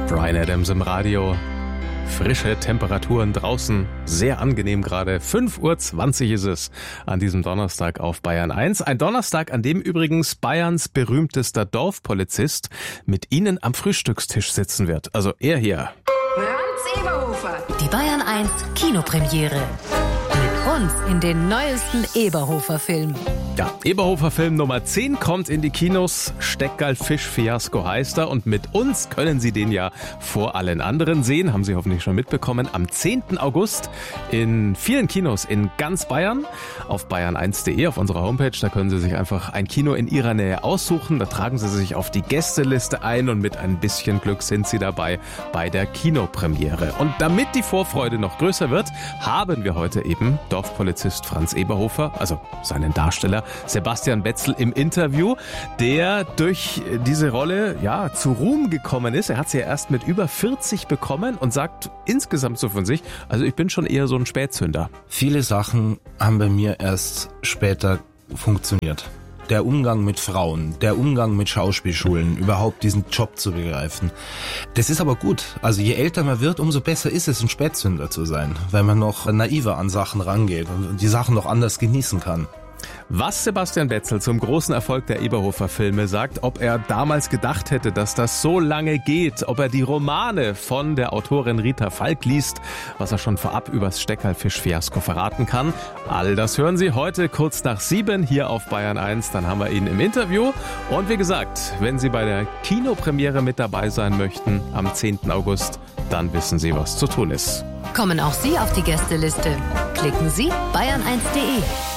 Bryan Adams im Radio. Frische Temperaturen draußen, sehr angenehm gerade. 5:20 Uhr ist es an diesem Donnerstag auf Bayern 1. Ein Donnerstag, an dem übrigens Bayerns berühmtester Dorfpolizist mit Ihnen am Frühstückstisch sitzen wird. Also er hier. Franz Eberhofer. Die Bayern 1 Kinopremiere. Mit uns in den neuesten Eberhofer-Film. Ja, Eberhofer-Film Nummer 10 kommt in die Kinos. Steckgal-Fisch-Fiasko heißt er. Und mit uns können Sie den ja vor allen anderen sehen. Haben Sie hoffentlich schon mitbekommen. Am 10. August in vielen Kinos in ganz Bayern. Auf bayern1.de, auf unserer Homepage. Da können Sie sich einfach ein Kino in Ihrer Nähe aussuchen. Da tragen Sie sich auf die Gästeliste ein. Und mit ein bisschen Glück sind Sie dabei bei der Kinopremiere. Und damit die Vorfreude noch größer wird, haben wir heute eben Dorfpolizist Franz Eberhofer, also seinen Darsteller Sebastian Betzel im Interview, der durch diese Rolle ja zu Ruhm gekommen ist. Er hat sie ja erst mit über 40 bekommen und sagt insgesamt so von sich, also ich bin schon eher so ein Spätzünder. Viele Sachen haben bei mir erst später funktioniert. Der Umgang mit Frauen, der Umgang mit Schauspielschulen, überhaupt diesen Job zu begreifen. Das ist aber gut. Also je älter man wird, umso besser ist es, ein Spätzünder zu sein, weil man noch naiver an Sachen rangeht und die Sachen noch anders genießen kann. Was Sebastian Betzel zum großen Erfolg der Eberhofer-Filme sagt, ob er damals gedacht hätte, dass das so lange geht, ob er die Romane von der Autorin Rita Falk liest, was er schon vorab übers Steckerl-Fisch-Fiasko verraten kann. All das hören Sie heute kurz nach 7 hier auf Bayern 1. Dann haben wir ihn im Interview. Und wie gesagt, wenn Sie bei der Kinopremiere mit dabei sein möchten, am 10. August, dann wissen Sie, was zu tun ist. Kommen auch Sie auf die Gästeliste. Klicken Sie bayern1.de.